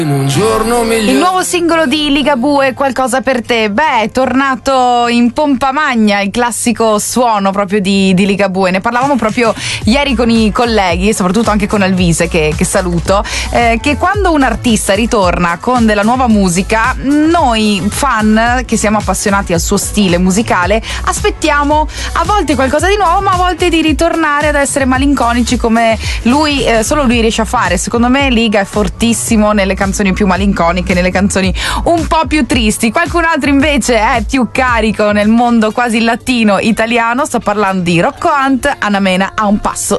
Un giorno migliore. Il nuovo singolo di Ligabue è Qualcosa per te. Beh, è tornato in pompa magna il classico suono proprio di Ligabue. Ne parlavamo proprio ieri con i colleghi, soprattutto anche con Alvise che saluto, che quando un artista ritorna con della nuova musica, noi fan che siamo appassionati al suo stile musicale aspettiamo a volte qualcosa di nuovo, ma a volte di ritornare ad essere malinconici come lui, solo lui riesce a fare. Secondo me Liga è fortissimo nelle canzoni più malinconiche, nelle canzoni un po' più tristi. Qualcun altro invece è più carico nel mondo quasi latino italiano. Sto parlando di Rocco Hunt, Anna Mena a un passo